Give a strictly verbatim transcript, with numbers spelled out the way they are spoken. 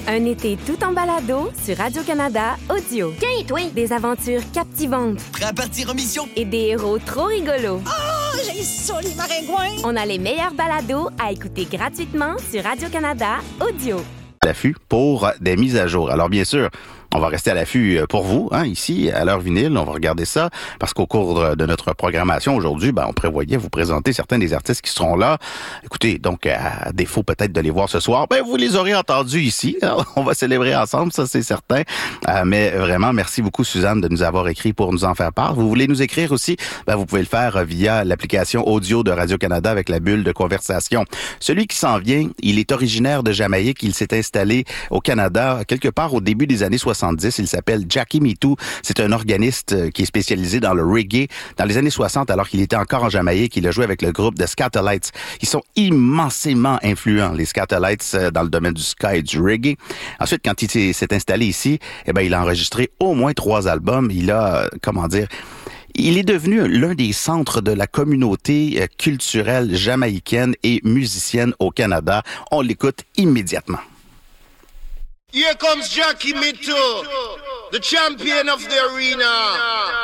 Un été tout en balado sur Radio-Canada Audio. Tiens, toi! Des aventures captivantes. Prêt à partir en mission? Et des héros trop rigolos. Oh, j'ai ça, les maringouins! On a les meilleurs balados à écouter gratuitement sur Radio-Canada Audio. L'affût pour des mises à jour. Alors bien sûr, on va rester à l'affût pour vous, hein, ici, à l'heure vinyle. On va regarder ça parce qu'au cours de notre programmation aujourd'hui, ben, on prévoyait vous présenter certains des artistes qui seront là. Écoutez, donc, à défaut peut-être de les voir ce soir, ben, vous les aurez entendus ici. On va célébrer ensemble, ça c'est certain. Euh, mais vraiment, merci beaucoup, Suzanne, de nous avoir écrit pour nous en faire part. Vous voulez nous écrire aussi? Ben, vous pouvez le faire via l'application audio de Radio-Canada avec la bulle de conversation. Celui qui s'en vient, il est originaire de Jamaïque. Il s'est installé au Canada quelque part au début des années soixante-dix. Il s'appelle Jackie Me Too. C'est un organiste qui est spécialisé dans le reggae. Dans les années soixante, alors qu'il était encore en Jamaïque, il a joué avec le groupe The Skatalites. Ils sont immensément influents, les Skatalites, dans le domaine du ska et du reggae. Ensuite, quand il s'est installé ici, eh ben, il a enregistré au moins trois albums. Il a, comment dire, il est devenu l'un des centres de la communauté culturelle jamaïcaine et musicienne au Canada. On l'écoute immédiatement. Here comes Jackie Me Too, the champion of the arena.